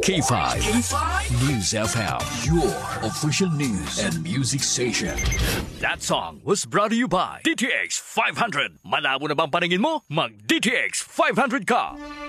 K5 News FM, your official news and music station. That song was brought to you by DTX 500. Malabo na bang paningin mo? Mag DTX 500 ka!